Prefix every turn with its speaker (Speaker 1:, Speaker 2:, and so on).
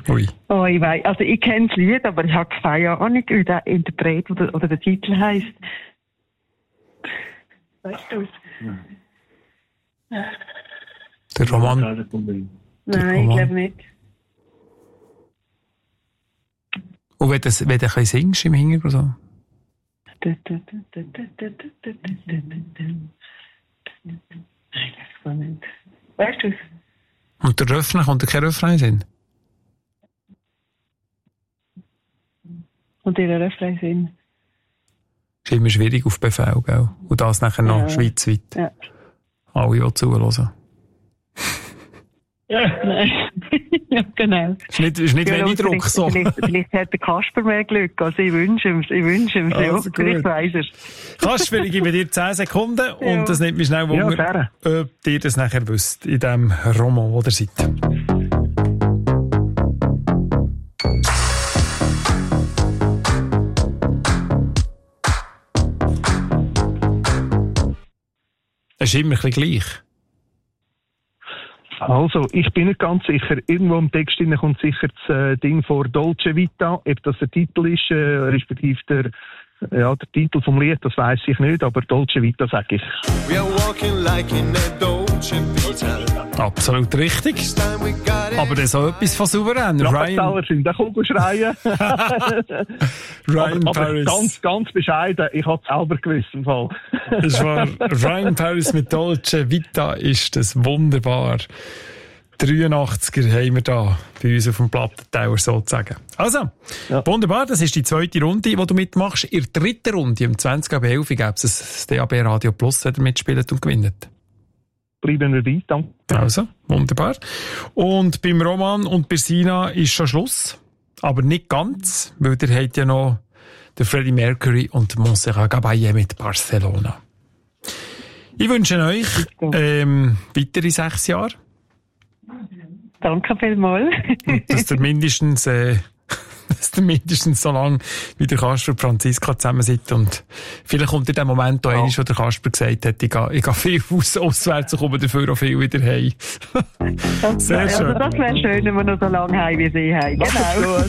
Speaker 1: Ui.
Speaker 2: Oh, ich weiss. Also, ich kenne das Lied, aber ich habe keine Ahnung, wie der Interpret oder der Titel heisst. Weißt du es?
Speaker 1: Der Roman.
Speaker 2: Nein, ich glaube nicht.
Speaker 1: Und wenn du ein bisschen singst im Hintergrund so.
Speaker 2: Nein, das war nicht. Weißt du es?
Speaker 1: Und der Refrain, kommt da kein Refrain hin?
Speaker 2: Und ihr Refrain sind.
Speaker 1: Ist immer schwierig auf Befehl, gell? Und das nachher noch schweizweit.
Speaker 2: Ja.
Speaker 1: Alle, die zuhören.
Speaker 2: Nein. Ja, genau.
Speaker 1: Ist nicht wenig Druck, so.
Speaker 2: Vielleicht hat der Kasper mehr Glück, also ich wünsche ihm
Speaker 1: Also
Speaker 2: vielleicht weiss er.
Speaker 1: Kasper, ich gebe dir 10 Sekunden und das nimmt mich schnell Wunder, ob ihr das nachher wisst, in dem Roman, wo ihr seid. Es ist immer ein bisschen gleich.
Speaker 3: Also, ich bin nicht ganz sicher. Irgendwo im Text kommt sicher das Ding vor Dolce Vita. Ob das der Titel ist, respektive der Titel vom Lied, das weiss ich nicht, aber Dolce Vita sage ich.
Speaker 4: We are walking like in a Dolce Vita.
Speaker 1: Absolut richtig. Aber das ist auch etwas von souverän.
Speaker 3: Ryan sind da schreien.
Speaker 1: Ryan
Speaker 3: aber
Speaker 1: Paris.
Speaker 3: Ganz, ganz bescheiden. Ich habe es selber gewusst im Fall.
Speaker 1: Das war Ryan Paris mit Dolce Vita, ist das wunderbar. 83er haben wir da bei uns auf dem Plattenteller sozusagen. Also, wunderbar, das ist die zweite Runde, die du mitmachst. In der dritten Runde, um 20.11 Uhr, gäbe es ein DAB Radio Plus, wenn ihr mitspielt und gewinnt.
Speaker 3: Bleiben wir dabei, danke.
Speaker 1: Also, wunderbar. Und beim Roman und bei Sina ist schon Schluss. Aber nicht ganz, weil der hat ja noch der Freddie Mercury und Montserrat Caballé mit Barcelona. Ich wünsche euch weitere 6 Jahre.
Speaker 2: Danke vielmals.
Speaker 1: Dass ihr mindestens so lange wie der Kasper und Franziska zusammen seid. Und vielleicht kommt in dem Moment auch einmal, wo der Kasper gesagt hat, ich gehe viel auswärts und komme dafür auch viel wieder heim. Sehr schön.
Speaker 2: Also das wäre schön, wenn wir noch so lange heim wie sie haben. Genau.